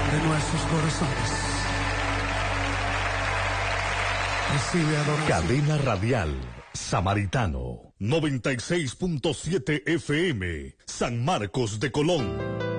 de nuestros corazones. Recibe adoración. Cadena Radial Samaritano 96.7 FM San Marcos de Colón.